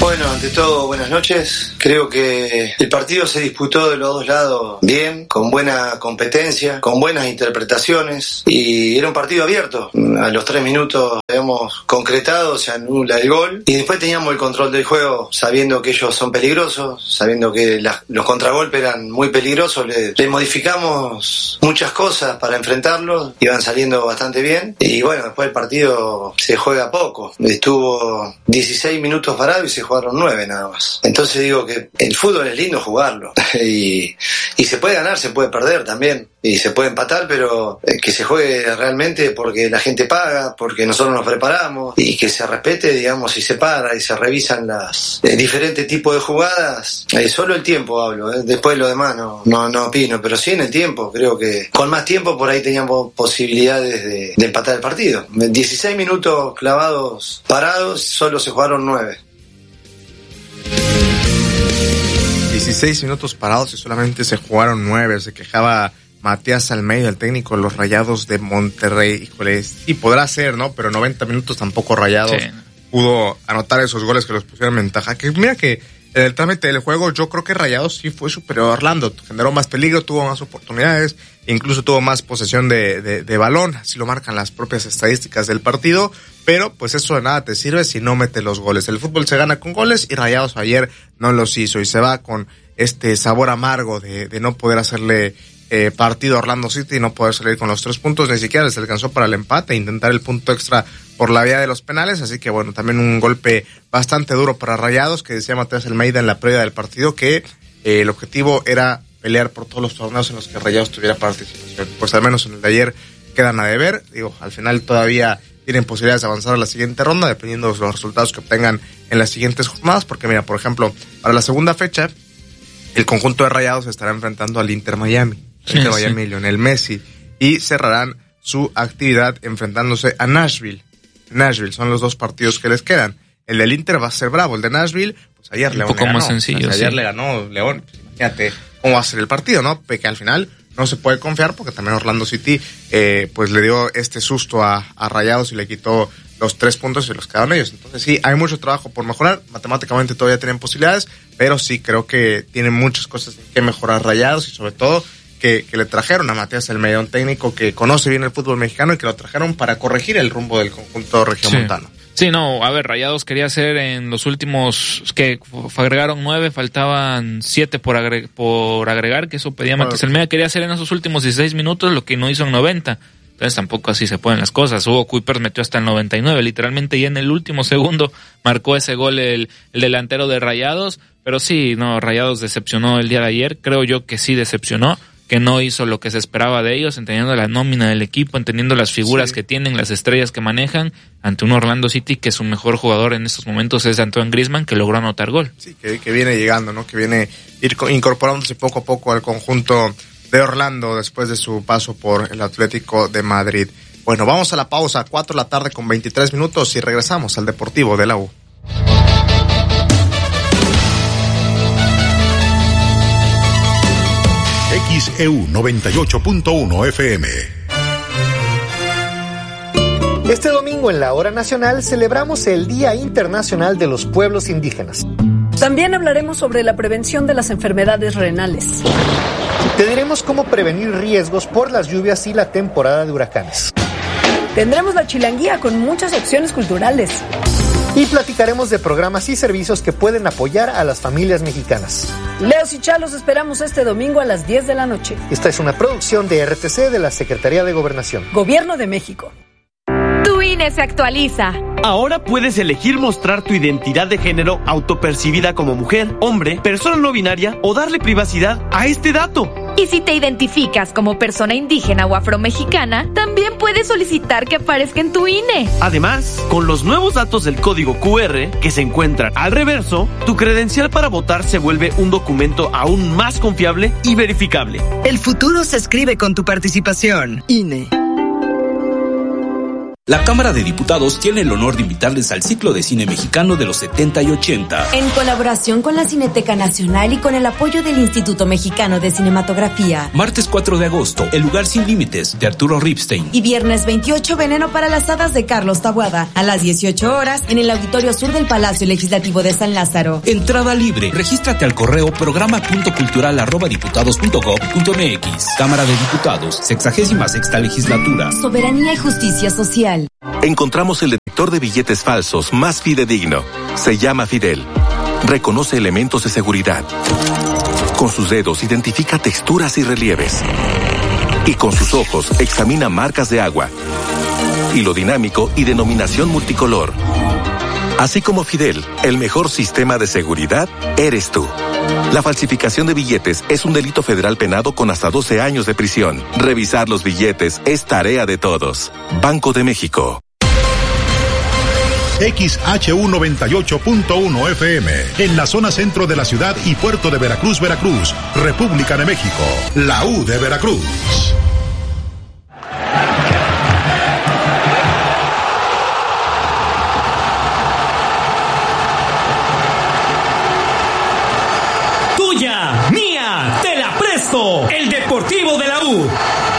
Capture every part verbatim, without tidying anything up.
Bueno, ante todo, buenas noches. Creo que el partido se disputó de los dos lados bien, con buena competencia, con buenas interpretaciones, y era un partido abierto. A los tres minutos habíamos concretado, se anula el gol, y después teníamos el control del juego, sabiendo que ellos son peligrosos, sabiendo que la, los contragolpes eran muy peligrosos. Le, le modificamos muchas cosas para enfrentarlos, iban saliendo bastante bien, y bueno, después el partido se juega poco. Estuvo dieciséis minutos parado y se jugaron nueve nada más. Entonces digo que el fútbol es lindo jugarlo y, y se puede ganar, se puede perder también y se puede empatar, pero que se juegue realmente porque la gente paga, porque nosotros nos preparamos, y que se respete, digamos, y se para y se revisan las eh, diferentes tipos de jugadas. Eh, solo el tiempo hablo, eh. Después lo demás no, no, no opino, pero sí en el tiempo. Creo que con más tiempo por ahí teníamos posibilidades de, de empatar el partido. dieciséis minutos clavados parados, solo se jugaron nueve. dieciséis minutos parados y solamente se jugaron nueve. Se quejaba Matías Almeida, el técnico de los Rayados de Monterrey. Híjole, sí podrá ser, ¿no? Pero noventa minutos tampoco Rayados sí. pudo anotar esos goles que los pusieron en ventaja. Que mira que en el trámite del juego yo creo que Rayados sí fue superior a Orlando. Generó más peligro, tuvo más oportunidades, incluso tuvo más posesión de, de, de balón. Así lo marcan las propias estadísticas del partido. Pero pues eso de nada te sirve si no metes los goles. El fútbol se gana con goles y Rayados ayer no los hizo. Y se va con este sabor amargo de, de no poder hacerle eh, partido a Orlando City y no poder salir con los tres puntos. Ni siquiera les alcanzó para el empate e intentar el punto extra por la vía de los penales. Así que bueno, también un golpe bastante duro para Rayados, que decía Matías Almeida en la previa del partido que eh, el objetivo era pelear por todos los torneos en los que Rayados tuviera participación. Pues al menos en el de ayer quedan a deber. Digo, al final todavía tienen posibilidades de avanzar a la siguiente ronda, dependiendo de los resultados que obtengan en las siguientes jornadas, porque mira, por ejemplo, para la segunda fecha, el conjunto de Rayados estará enfrentando al Inter Miami, sí, Inter Miami sí. Lionel Messi, y cerrarán su actividad enfrentándose a Nashville. Nashville, son los dos partidos que les quedan. El del Inter va a ser bravo, el de Nashville, pues ayer León un poco le ganó. más sencillo, ayer sí. le ganó León, pues imagínate cómo va a ser el partido, ¿no? Porque al final no se puede confiar, porque también Orlando City eh, pues le dio este susto a, a Rayados y le quitó los tres puntos y los quedaron ellos. Entonces sí, hay mucho trabajo por mejorar. Matemáticamente todavía tienen posibilidades, pero sí creo que tienen muchas cosas que mejorar Rayados, y sobre todo que, que le trajeron a Matías Almeida, un técnico que conoce bien el fútbol mexicano, y que lo trajeron para corregir el rumbo del conjunto regiomontano. Sí. Sí, no, a ver, Rayados quería hacer en los últimos, que agregaron nueve, faltaban siete por, agre- por agregar, que eso pedía Matías Almeida, quería hacer en esos últimos dieciséis minutos lo que no hizo en noventa. Entonces tampoco así se pueden las cosas. Hugo Kuipers metió hasta el noventa y nueve, literalmente, y en el último segundo marcó ese gol el, el delantero de Rayados. Pero sí, no, Rayados decepcionó el día de ayer. Creo yo que sí decepcionó, que no hizo lo que se esperaba de ellos, entendiendo la nómina del equipo, entendiendo las figuras sí. que tienen, las estrellas que manejan, ante un Orlando City que su mejor jugador en estos momentos es Antoine Griezmann, que logró anotar gol. Sí, que, que viene llegando, ¿no? Que viene ir incorporándose poco a poco al conjunto de Orlando después de su paso por el Atlético de Madrid. Bueno, vamos a la pausa, cuatro de la tarde con veintitrés minutos, y regresamos al Deportivo de la U. X E U noventa y ocho punto uno F M. Este domingo en la Hora Nacional celebramos el Día Internacional de los Pueblos Indígenas. También hablaremos sobre la prevención de las enfermedades renales. Te diremos cómo prevenir riesgos por las lluvias y la temporada de huracanes. Tendremos la chilanguía con muchas opciones culturales. Y platicaremos de programas y servicios que pueden apoyar a las familias mexicanas. Leos y Chalos esperamos este domingo a las diez de la noche. Esta es una producción de R T C de la Secretaría de Gobernación. Gobierno de México. Tu I N E se actualiza. Ahora puedes elegir mostrar tu identidad de género autopercibida como mujer, hombre, persona no binaria, o darle privacidad a este dato. Y si te identificas como persona indígena o afromexicana, también puedes solicitar que aparezca en tu I N E. Además, con los nuevos datos del código Q R que se encuentran al reverso, tu credencial para votar se vuelve un documento aún más confiable y verificable. El futuro se escribe con tu participación. I N E. La Cámara de Diputados tiene el honor de invitarles al ciclo de cine mexicano de los setenta y ochenta. En colaboración con la Cineteca Nacional y con el apoyo del Instituto Mexicano de Cinematografía. Martes cuatro de agosto, El lugar sin límites, de Arturo Ripstein. Y viernes veintiocho, Veneno para las hadas, de Carlos Taboada. A las dieciocho horas, en el Auditorio Sur del Palacio Legislativo de San Lázaro. Entrada libre. Regístrate al correo programa punto cultural arroba diputados punto gob punto mx. Cámara de Diputados, sexagésima sexta legislatura. Soberanía y justicia social. Encontramos el detector de billetes falsos más fidedigno. Se llama Fidel. Reconoce elementos de seguridad. Con sus dedos identifica texturas y relieves. Y con sus ojos examina marcas de agua. Hilo dinámico y denominación multicolor. Así como Fidel, el mejor sistema de seguridad eres tú. La falsificación de billetes es un delito federal penado con hasta doce años de prisión. Revisar los billetes es tarea de todos. Banco de México. X H U noventa y ocho punto uno F M, en la zona centro de la ciudad y puerto de Veracruz, Veracruz, República de México, la U de Veracruz. Tuya, mía, te la presto, el Deportivo de la U.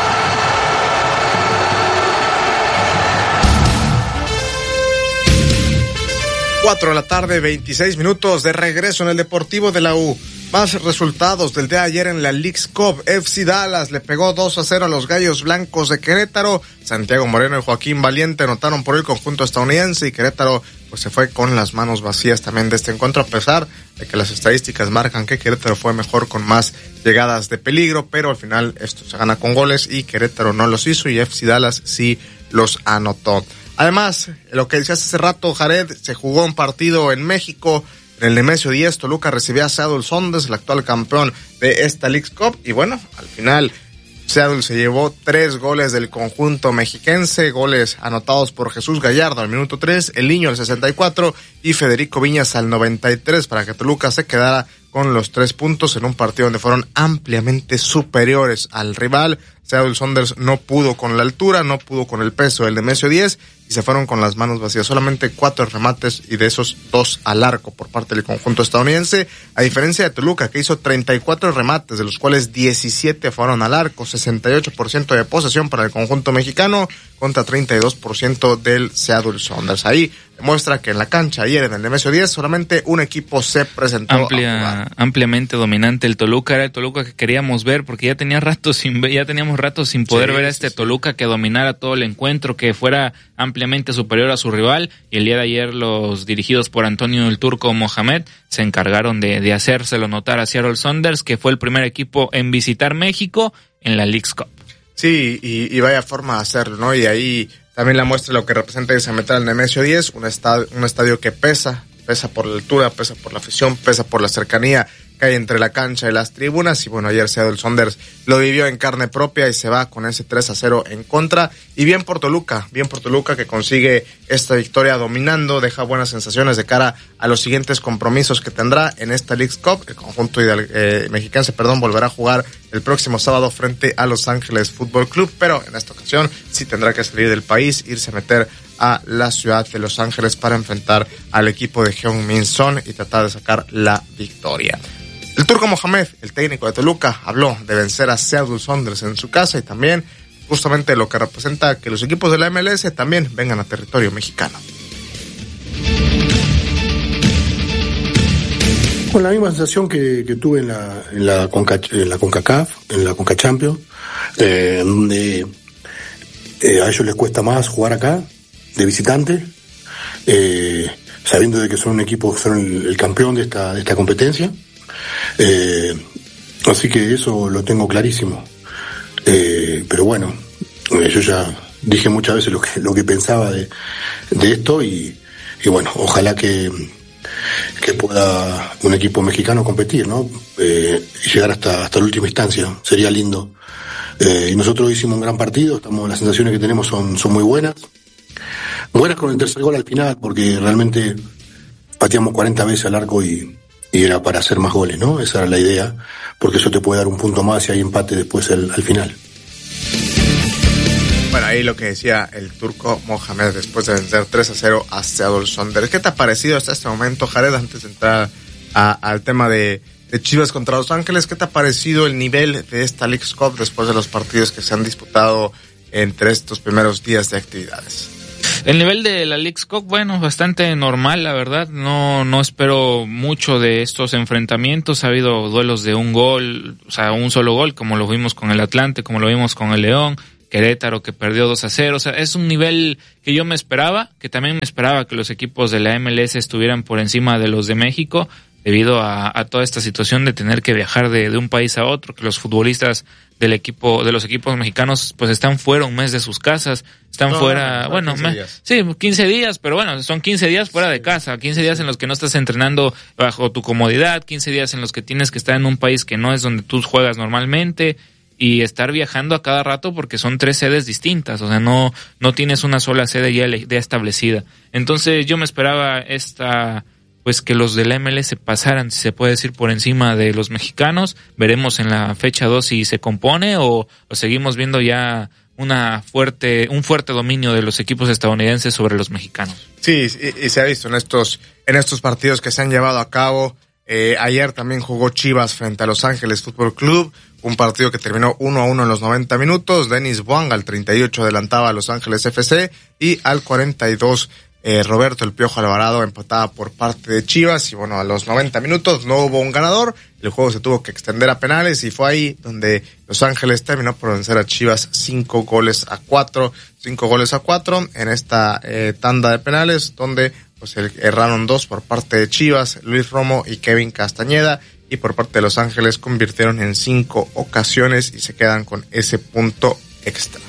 cuatro de la tarde, veintiséis minutos, de regreso en el Deportivo de la U. Más resultados del día de ayer en la Leagues Cup. F C Dallas le pegó dos a cero a los Gallos Blancos de Querétaro. Santiago Moreno y Joaquín Valiente anotaron por el conjunto estadounidense y Querétaro pues se fue con las manos vacías también de este encuentro, a pesar de que las estadísticas marcan que Querétaro fue mejor con más llegadas de peligro, pero al final esto se gana con goles y Querétaro no los hizo y F C Dallas sí los anotó. Además, lo que decías hace rato, Jared, se jugó un partido en México, en el Nemesio diez, Toluca recibía a Seattle Sounders, el actual campeón de esta Leagues Cup, y bueno, al final Seattle se llevó tres goles del conjunto mexiquense, goles anotados por Jesús Gallardo al minuto tres, El Niño al sesenta y cuatro y Federico Viñas al noventa y tres para que Toluca se quedara con los tres puntos en un partido donde fueron ampliamente superiores al rival. Seattle Sounders no pudo con la altura, no pudo con el peso del Nemesio diez y se fueron con las manos vacías. Solamente cuatro remates y de esos dos al arco por parte del conjunto estadounidense, a diferencia de Toluca, que hizo treinta y cuatro remates, de los cuales diecisiete fueron al arco, sesenta y ocho por ciento de posesión para el conjunto mexicano contra treinta y dos por ciento del Seattle Sounders. Ahí demuestra que en la cancha ayer en el Nemesio diez solamente un equipo se presentó Amplia, a jugar. Ampliamente dominante el Toluca, era el Toluca que queríamos ver porque ya tenía rato sin ya teníamos rato sin poder sí, ver a este sí, Toluca que dominara todo el encuentro, que fuera ampliamente superior a su rival, y el día de ayer los dirigidos por Antonio el Turco Mohamed se encargaron de, de hacérselo notar a Seattle Sounders, que fue el primer equipo en visitar México en la Leagues Cup. Sí, y, y vaya forma de hacerlo, ¿no? Y ahí también la muestra lo que representa irse a meter al Nemesio diez, un estadio, un estadio que pesa, pesa por la altura, pesa por la afición, pesa por la cercanía que hay entre la cancha y las tribunas, y bueno, ayer Seattle Sounders lo vivió en carne propia y se va con ese tres a cero en contra, y bien por Toluca, bien por Toluca que consigue esta victoria dominando, deja buenas sensaciones de cara a los siguientes compromisos que tendrá en esta Leagues Cup. El conjunto eh, mexiquense, perdón, volverá a jugar el próximo sábado frente a Los Ángeles Fútbol Club, pero en esta ocasión sí tendrá que salir del país, irse a meter a la ciudad de Los Ángeles para enfrentar al equipo de Heung-min Son y tratar de sacar la victoria. El Turco Mohamed, el técnico de Toluca, habló de vencer a Seattle Sounders en su casa y también justamente lo que representa que los equipos de la M L S también vengan a territorio mexicano. Con la misma sensación que, que tuve en la, en la, Conca, en la CONCACAF, en la Conca Champions, eh, donde eh, a ellos les cuesta más jugar acá, de visitante, eh, sabiendo de que son un equipo, son el, el campeón de esta, de esta competencia. Eh, así que eso lo tengo clarísimo. Eh, pero bueno, eh, yo ya dije muchas veces lo que, lo que pensaba de, de esto y, y bueno, ojalá que, que pueda un equipo mexicano competir, ¿no? Eh, y llegar hasta, hasta la última instancia, sería lindo. Eh, y nosotros hicimos un gran partido, estamos, las sensaciones que tenemos son, son muy buenas. Buenas con el tercer gol al final, porque realmente pateamos cuarenta veces al arco y y era para hacer más goles, ¿no? Esa era la idea, porque eso te puede dar un punto más y hay empate después al, al final. Bueno, ahí lo que decía el turco Mohamed después de vencer tres a cero a Seattle Sounders. ¿Qué te ha parecido hasta este momento, Jared, antes de entrar a, al tema de, de Chivas contra Los Ángeles? ¿Qué te ha parecido el nivel de esta Leagues Cup después de los partidos que se han disputado entre estos primeros días de actividades? El nivel de la Leagues Cup, bueno, bastante normal, la verdad. No, no espero mucho de estos enfrentamientos. Ha habido duelos de un gol, o sea, un solo gol, como lo vimos con el Atlante, como lo vimos con el León. Querétaro que perdió dos a cero, o sea, es un nivel que yo me esperaba, que también me esperaba que los equipos de la M L S estuvieran por encima de los de México, debido a, a toda esta situación de tener que viajar de, de un país a otro, que los futbolistas del equipo, de los equipos mexicanos, pues están fuera un mes de sus casas, están no, fuera, no, bueno, quince días. sí, quince días, pero bueno, son quince días fuera sí. de casa, quince días en los que no estás entrenando bajo tu comodidad, quince días en los que tienes que estar en un país que no es donde tú juegas normalmente, y estar viajando a cada rato porque son tres sedes distintas, o sea, no no tienes una sola sede ya, ya establecida. Entonces yo me esperaba esta, pues que los del M L S pasaran, si se puede decir, por encima de los mexicanos. Veremos en la fecha dos si se compone o, o seguimos viendo ya una fuerte un fuerte dominio de los equipos estadounidenses sobre los mexicanos. Sí, y, y se ha visto en estos en estos partidos que se han llevado a cabo. Eh, ayer también jugó Chivas frente a Los Ángeles Fútbol Club, un partido que terminó uno a uno en los noventa minutos. Denis Buanga al treinta y ocho adelantaba a Los Ángeles F C y al cuarenta y dos eh, Roberto El Piojo Alvarado empataba por parte de Chivas. Y bueno, a los noventa minutos no hubo un ganador, el juego se tuvo que extender a penales y fue ahí donde Los Ángeles terminó por vencer a Chivas cinco goles a cuatro, cinco goles a cuatro en esta eh, tanda de penales, donde pues erraron dos por parte de Chivas, Luis Romo y Kevin Castañeda, y por parte de Los Ángeles convirtieron en cinco ocasiones y se quedan con ese punto extra.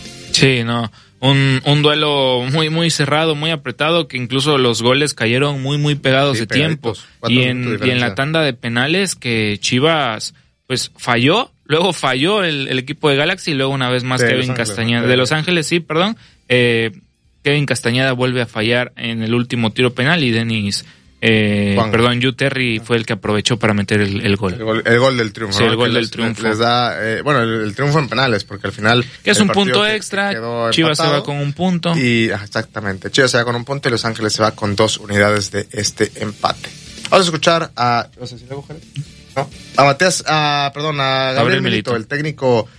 Sí, no, un, un duelo muy muy cerrado, muy apretado, que incluso los goles cayeron muy muy pegados sí, de tiempo, y en, y en la tanda de penales que Chivas pues falló, luego falló el, el equipo de Galaxy y luego una vez más de Kevin Castañeda, de Los Ángeles, sí, perdón, eh, Kevin Castañeda vuelve a fallar en el último tiro penal y Denis, eh, perdón, Yu Terry fue el que aprovechó para meter el, el gol. El gol. El gol del triunfo. Sí, ¿no? el gol que del les, triunfo. Les da, eh, bueno, el, el triunfo en penales, porque al final... Que es un punto extra, Chivas se va con un punto. Y exactamente, Chivas se va con un punto y Los Ángeles se va con dos unidades de este empate. Vamos a escuchar a... ¿No sé si le mujeres? ¿No? A Matías, a, perdón, a Gabriel, Gabriel Milito, Milito, el técnico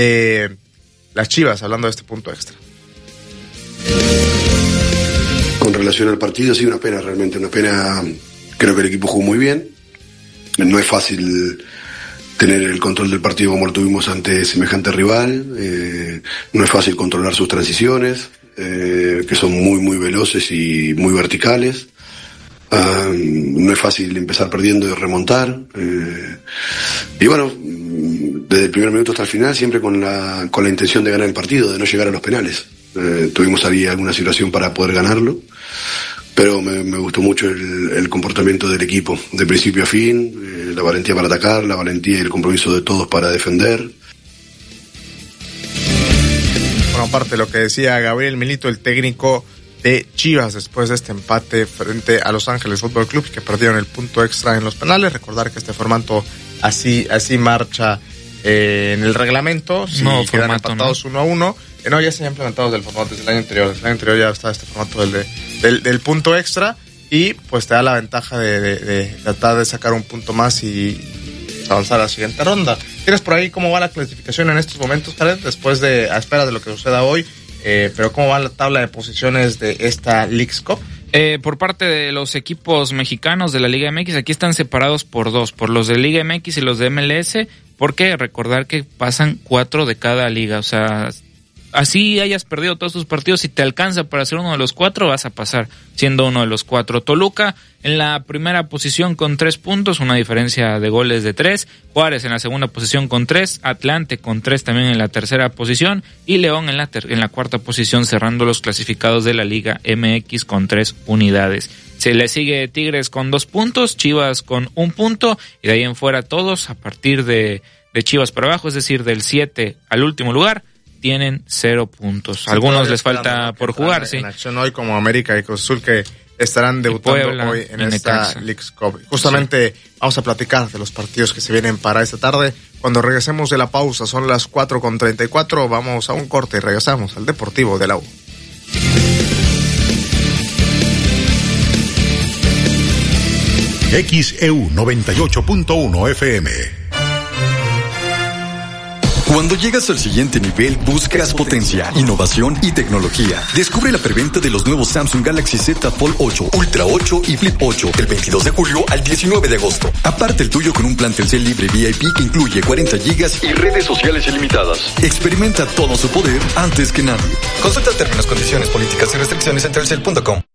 de las Chivas, hablando de este punto extra. Con relación al partido, sí, una pena, realmente una pena. Creo que el equipo jugó muy bien. No es fácil tener el control del partido como lo tuvimos ante semejante rival. Eh, no es fácil controlar sus transiciones, eh, que son muy, muy veloces y muy verticales. Um, no es fácil empezar perdiendo y remontar. Eh, y bueno, desde el primer minuto hasta el final, siempre con la, con la intención de ganar el partido, de no llegar a los penales. Eh, tuvimos ahí alguna situación para poder ganarlo, pero me, me gustó mucho el, el comportamiento del equipo, de principio a fin, eh, la valentía para atacar, la valentía y el compromiso de todos para defender. Bueno, aparte de lo que decía Gabriel Milito, el técnico de Chivas, después de este empate frente a Los Ángeles Fútbol Club, que perdieron el punto extra en los penales. Recordar que este formato así, así marcha eh, en el reglamento, si no, quedan empatados no. uno a uno. Eh, no, ya se han implementado desde el formato, desde el año anterior. Desde el año anterior ya está este formato del, de, del, del punto extra, y pues te da la ventaja de, de, de tratar de sacar un punto más y avanzar a la siguiente ronda. ¿Tienes por ahí cómo va la clasificación en estos momentos, Jared? Después de, a espera de lo que suceda hoy, eh, pero ¿cómo va la tabla de posiciones de esta Leagues Cup? Eh, por parte de los equipos mexicanos de la Liga M X, aquí están separados por dos, por los de Liga M X y los de M L S, porque recordar que pasan cuatro de cada liga, o sea, así hayas perdido todos tus partidos, si te alcanza para ser uno de los cuatro, vas a pasar siendo uno de los cuatro. Toluca en la primera posición con tres puntos, una diferencia de goles de tres. Juárez en la segunda posición con tres. Atlante con tres también en la tercera posición. Y León en la, ter- en la cuarta posición, cerrando los clasificados de la Liga M X con tres unidades. Se le sigue Tigres con dos puntos, Chivas con un punto, y de ahí en fuera todos a partir de, de Chivas para abajo, es decir, del siete al último lugar, tienen cero puntos. Sí, algunos les falta por jugar, sí. En acción hoy, como América y Cruz Azul, que estarán debutando Puebla, hoy en esta Leagues Cup. Justamente sí. Vamos a platicar de los partidos que se vienen para esta tarde, Cuando regresemos de la pausa, son las cuatro con treinta y cuatro, vamos a un corte y regresamos al Deportivo de la U. X E U noventa y ocho punto uno F M. Cuando llegas al siguiente nivel, buscas potencia, innovación y tecnología. Descubre la preventa de los nuevos Samsung Galaxy Z Fold ocho, Ultra ocho y Flip ocho del veintidós de julio al diecinueve de agosto. Aparte el tuyo con un plan Telcel Libre V I P que incluye cuarenta gigas y redes sociales ilimitadas. Experimenta todo su poder antes que nadie. Consulta términos, condiciones, políticas y restricciones en telcel punto com.